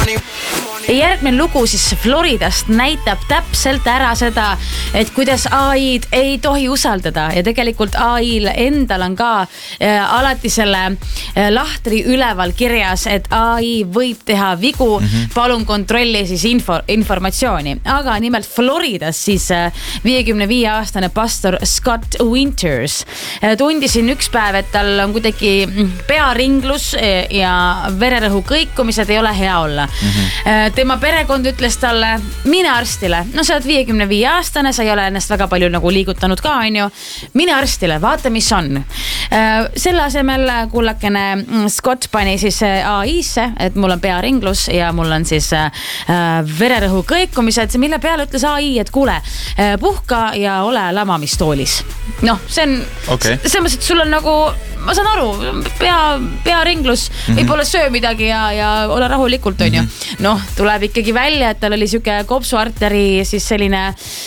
Järgmine lugu siis Floridast näitab täpselt ära seda, et kuidas AI-d ei tohi usaldada ja tegelikult AI-l endal on ka alati selle lahtri üleval kirjas, et AI võib teha vigu, palun kontrolli siis informatsiooni. Aga nimelt Floridas siis 55-aastane pastor Scott Winters tundisin üks päev, et tal on kuidagi pearinglus ja vererõhu kõikumised ei ole hea olla. Tema perekond ütles talle, mine arstile. No sa oled 55-aastane, sa ei ole ennast väga palju nagu liigutanud ka, on ju. Mine arstile, vaata, mis on. Selle asemel kullakene Scott pani siis AI-sse, et mul on pearinglus ja mul on siis vererõhu kõikumised, mille peale ütles AI, et kuule, puhka ja ole lamamistoolis. Noh, see on, selles mõttes, et sul on nagu, ma saan aru, pearinglus, võib-olla söö midagi ja ole rahulikult, on ju. Noh, tuleb ikkagi välja, et tal oli süke kopsuarteri siis selline,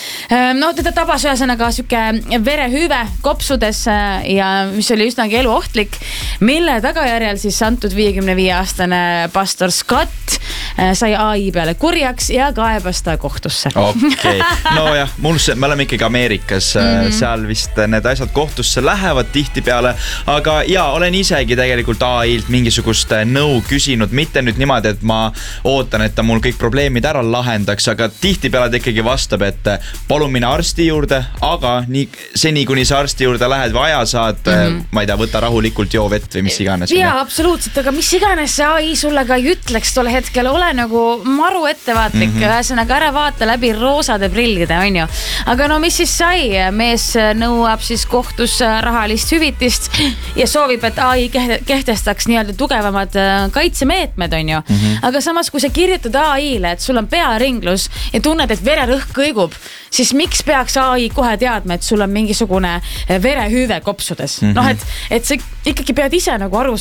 no teda tabas ühesõnaga süke verehüüve kopsudes ja mis oli üsnagi eluohtlik, mille tagajärjel siis antud 55-aastane pastor Scott sai AI peale kurjaks ja kaebas ta kohtusse. Okei, no jah, me oleme ikkagi Ameerikas, seal vist need asjad kohtusse lähevad tihti peale, aga ja olen isegi tegelikult AI-lt mingisugust nõu küsinud, mitte nüüd niimoodi, et ma ootan, et ta mul kõik probleemid ära lahendaks, aga tihti peale ta ikkagi vastab, et palun mine arsti juurde, aga seni kuni sa arsti juurde lähed või aja saad, ma ei tea, võta rahulikult joo vett või mis iganes. Jaa, absoluutselt, aga mis iganes see AI sulle ka ei ütleks tol hetkel, ole nagu maru ettevaatlik, ühesõnaga ära vaata läbi roosade prillide, on ju. Aga no mis siis sai? Mees nõuab siis kohtus rahalist hüvitist ja soovib, et AI kehtestaks nii-öelda tugevamad kaitsemeetmed, on ju. Aga samas, kui sa kirjutad AI-le, et sul on pearinglus ja tunned, et vererõhk kõigub, siis miks peaks AI kohe teadma, et sul on mingisugune verehüüve kopsudes? Noh, et sa ikkagi pead ise nagu aru